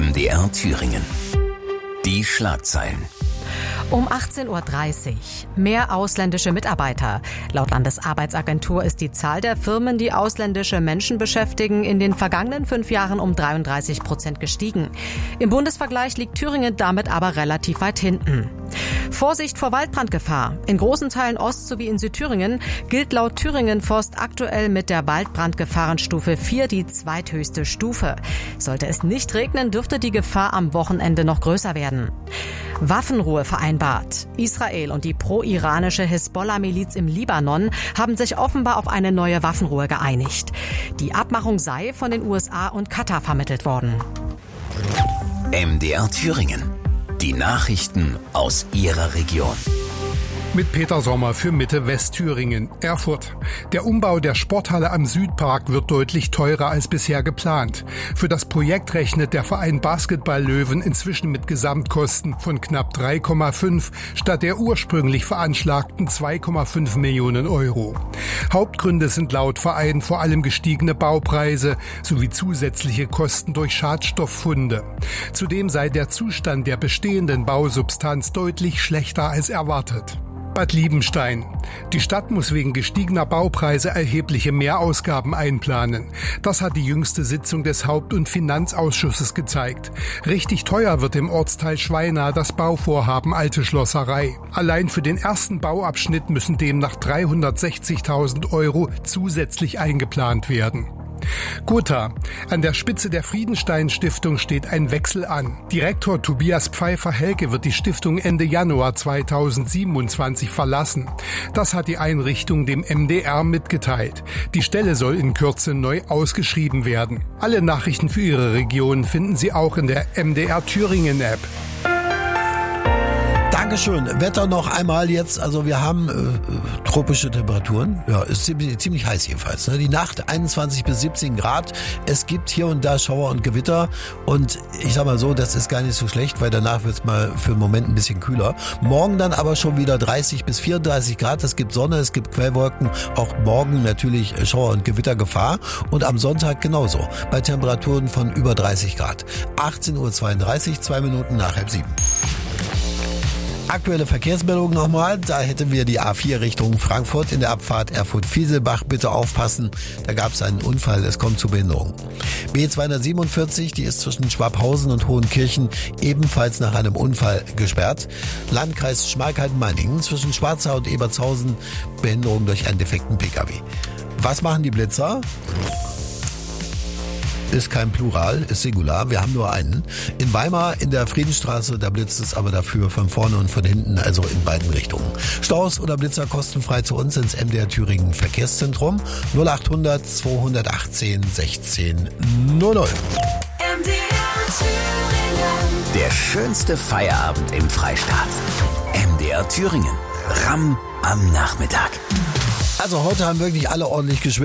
MDR Thüringen. Die Schlagzeilen. Um 18.30 Uhr. Mehr ausländische Mitarbeiter. Laut Landesarbeitsagentur ist die Zahl der Firmen, die ausländische Menschen beschäftigen, in den vergangenen 5 Jahren um 33% gestiegen. Im Bundesvergleich liegt Thüringen damit aber relativ weit hinten. Vorsicht vor Waldbrandgefahr. In großen Teilen Ost- sowie in Südthüringen gilt laut Thüringen Forst aktuell mit der Waldbrandgefahrenstufe 4 die zweithöchste Stufe. Sollte es nicht regnen, dürfte die Gefahr am Wochenende noch größer werden. Waffenruhe vereinbart. Israel und die pro-iranische Hisbollah-Miliz im Libanon haben sich offenbar auf eine neue Waffenruhe geeinigt. Die Abmachung sei von den USA und Katar vermittelt worden. MDR Thüringen. Die Nachrichten aus Ihrer Region. Mit Peter Sommer für Mitte Westthüringen. Erfurt. Der Umbau der Sporthalle am Südpark wird deutlich teurer als bisher geplant. Für das Projekt rechnet der Verein Basketball Löwen inzwischen mit Gesamtkosten von knapp 3,5 statt der ursprünglich veranschlagten 2,5 Millionen Euro. Hauptgründe sind laut Verein vor allem gestiegene Baupreise sowie zusätzliche Kosten durch Schadstofffunde. Zudem sei der Zustand der bestehenden Bausubstanz deutlich schlechter als erwartet. Bad Liebenstein. Die Stadt muss wegen gestiegener Baupreise erhebliche Mehrausgaben einplanen. Das hat die jüngste Sitzung des Haupt- und Finanzausschusses gezeigt. Richtig teuer wird im Ortsteil Schweina das Bauvorhaben Alte Schlosserei. Allein für den ersten Bauabschnitt müssen demnach 360.000 Euro zusätzlich eingeplant werden. Gotha. An der Spitze der Friedenstein-Stiftung steht ein Wechsel an. Direktor Tobias Pfeiffer-Helke wird die Stiftung Ende Januar 2027 verlassen. Das hat die Einrichtung dem MDR mitgeteilt. Die Stelle soll in Kürze neu ausgeschrieben werden. Alle Nachrichten für Ihre Region finden Sie auch in der MDR Thüringen-App. Dankeschön. Wetter noch einmal jetzt. Also wir haben tropische Temperaturen. Ja, ist ziemlich heiß jedenfalls. Ne? Die Nacht 21 bis 17 Grad. Es gibt hier und da Schauer und Gewitter. Und ich sag mal so, das ist gar nicht so schlecht, weil danach wird es mal für einen Moment ein bisschen kühler. Morgen dann aber schon wieder 30 bis 34 Grad. Es gibt Sonne, es gibt Quellwolken. Auch morgen natürlich Schauer- und Gewittergefahr. Und am Sonntag genauso. Bei Temperaturen von über 30 Grad. 18.32 Uhr, 2 Minuten nach 6:30. Aktuelle Verkehrsmeldungen nochmal. Da hätten wir die A4 Richtung Frankfurt in der Abfahrt Erfurt-Fieselbach. Bitte aufpassen, da gab es einen Unfall, es kommt zu Behinderung. B247, die ist zwischen Schwabhausen und Hohenkirchen ebenfalls nach einem Unfall gesperrt. Landkreis Schmalkalden-Meiningen zwischen Schwarzau und Ebertshausen, Behinderung durch einen defekten Pkw. Was machen die Blitzer? Ist kein Plural, ist Singular. Wir haben nur einen. In Weimar in der Friedenstraße, da blitzt es aber dafür von vorne und von hinten, also in beiden Richtungen. Staus oder Blitzer kostenfrei zu uns ins MDR Thüringen Verkehrszentrum 0800 218 16 00. Der schönste Feierabend im Freistaat. MDR Thüringen. Ramm am Nachmittag. Also heute haben wirklich alle ordentlich geschwitzt.